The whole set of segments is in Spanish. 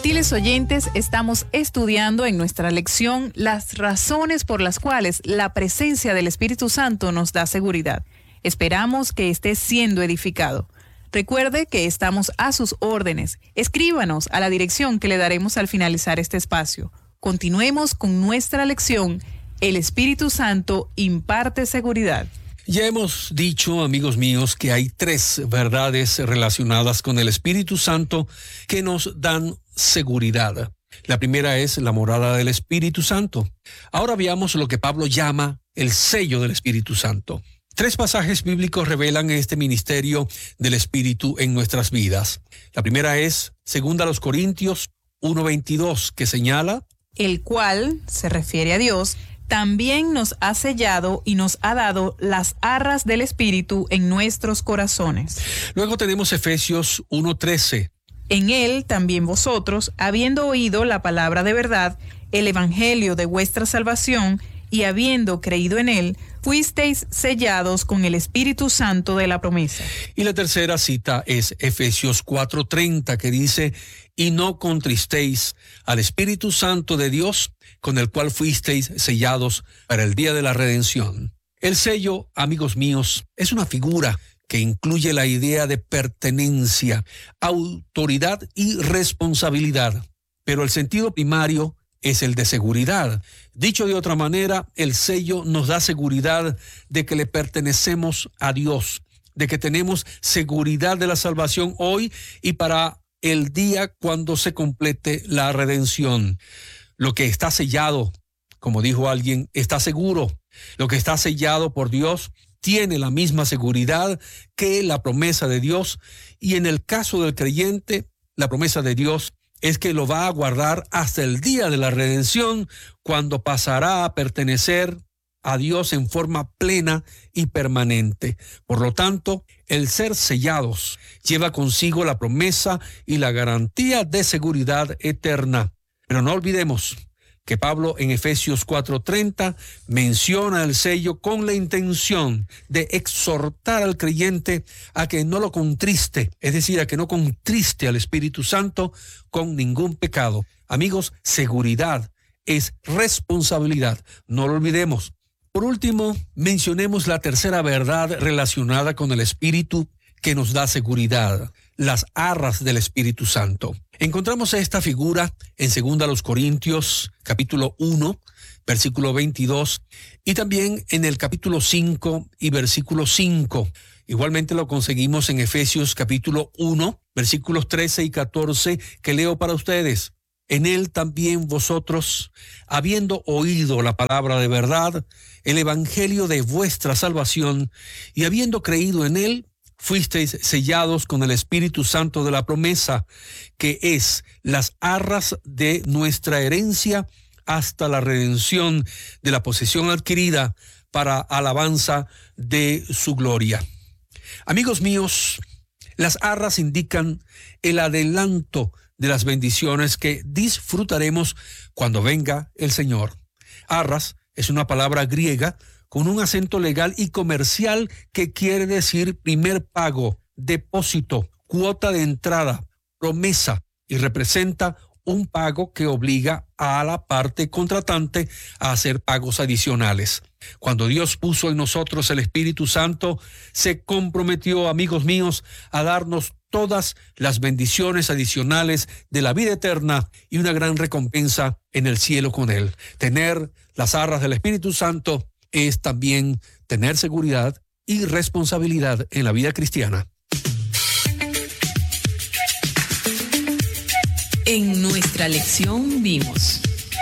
Gentiles oyentes, estamos estudiando en nuestra lección las razones por las cuales la presencia del Espíritu Santo nos da seguridad. Esperamos que esté siendo edificado. Recuerde que estamos a sus órdenes. Escríbanos a la dirección que le daremos al finalizar este espacio. Continuemos con nuestra lección. El Espíritu Santo imparte seguridad. Ya hemos dicho, amigos míos, que hay 3 verdades relacionadas con el Espíritu Santo que nos dan seguridad. La primera es la morada del Espíritu Santo. Ahora veamos lo que Pablo llama el sello del Espíritu Santo. 3 pasajes bíblicos revelan este ministerio del Espíritu en nuestras vidas. La primera es 2 Corintios 1:22, que señala: el cual, se refiere a Dios, también nos ha sellado y nos ha dado las arras del Espíritu en nuestros corazones. Luego tenemos Efesios 1:13. En él también vosotros, habiendo oído la palabra de verdad, el evangelio de vuestra salvación, y habiendo creído en él, fuisteis sellados con el Espíritu Santo de la promesa. Y la tercera cita es Efesios 4:30, que dice: y no contristéis al Espíritu Santo de Dios, con el cual fuisteis sellados para el día de la redención. El sello, amigos míos, es una figura que incluye la idea de pertenencia, autoridad y responsabilidad, pero el sentido primario es el de seguridad. Dicho de otra manera, el sello nos da seguridad de que le pertenecemos a Dios, de que tenemos seguridad de la salvación hoy y para el día cuando se complete la redención. Lo que está sellado, como dijo alguien, está seguro. Lo que está sellado por Dios tiene la misma seguridad que la promesa de Dios, y en el caso del creyente, la promesa de Dios es que lo va a guardar hasta el día de la redención, cuando pasará a pertenecer a Dios en forma plena y permanente. Por lo tanto, el ser sellados lleva consigo la promesa y la garantía de seguridad eterna. Pero no olvidemos que Pablo en Efesios 4:30 menciona el sello con la intención de exhortar al creyente a que no lo contriste, es decir, a que no contriste al Espíritu Santo con ningún pecado. Amigos, seguridad es responsabilidad, no lo olvidemos. Por último, mencionemos la tercera verdad relacionada con el Espíritu que nos da seguridad: las arras del Espíritu Santo. Encontramos esta figura en 2 Corintios, capítulo 1, versículo 22, y también en el capítulo 5 y versículo 5. Igualmente lo conseguimos en Efesios, capítulo 1, versículos 13 y 14, que leo para ustedes. En él también vosotros, habiendo oído la palabra de verdad, el evangelio de vuestra salvación, y habiendo creído en él, fuisteis sellados con el Espíritu Santo de la promesa, que es las arras de nuestra herencia hasta la redención de la posesión adquirida para alabanza de su gloria. Amigos míos, las arras indican el adelanto de las bendiciones que disfrutaremos cuando venga el Señor. Arras es una palabra griega con un acento legal y comercial que quiere decir primer pago, depósito, cuota de entrada, promesa, y representa un pago que obliga a la parte contratante a hacer pagos adicionales. Cuando Dios puso en nosotros el Espíritu Santo, se comprometió, amigos míos, a darnos todas las bendiciones adicionales de la vida eterna y una gran recompensa en el cielo con Él. Tener las arras del Espíritu Santo es también tener seguridad y responsabilidad en la vida cristiana. En nuestra lección vimos.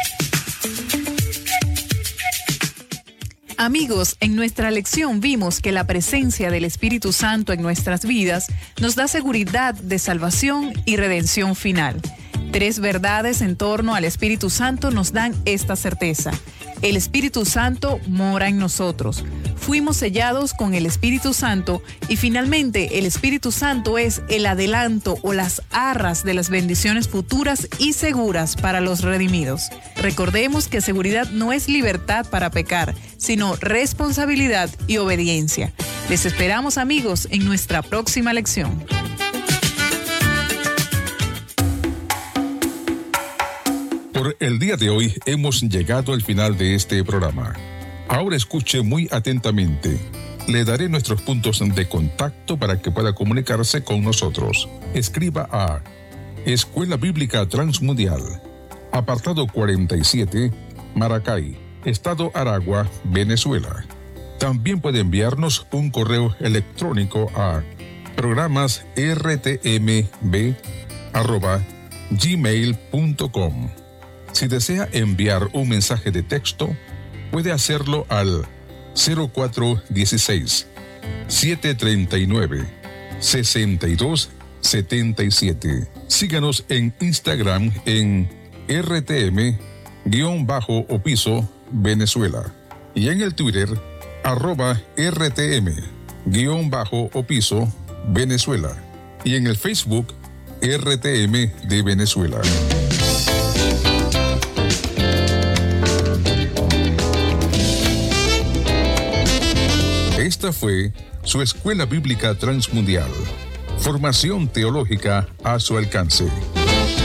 Amigos, en nuestra lección vimos que la presencia del Espíritu Santo en nuestras vidas nos da seguridad de salvación y redención final. 3 verdades en torno al Espíritu Santo nos dan esta certeza. El Espíritu Santo mora en nosotros. Fuimos sellados con el Espíritu Santo y finalmente el Espíritu Santo es el adelanto o las arras de las bendiciones futuras y seguras para los redimidos. Recordemos que seguridad no es libertad para pecar, sino responsabilidad y obediencia. Les esperamos, amigos, en nuestra próxima lección. Por el día de hoy hemos llegado al final de este programa. Ahora escuche muy atentamente. Le daré nuestros puntos de contacto para que pueda comunicarse con nosotros. Escriba a Escuela Bíblica Transmundial, apartado 47, Maracay, Estado Aragua, Venezuela. También puede enviarnos un correo electrónico a programasrtmb@gmail.com. Si desea enviar un mensaje de texto, puede hacerlo al 0416-739-6277. Síganos en Instagram en RTM_Opiso Venezuela y en el Twitter @RTM_Opiso Venezuela y en el Facebook RTM de Venezuela. Esta fue su Escuela Bíblica Transmundial. Formación teológica a su alcance.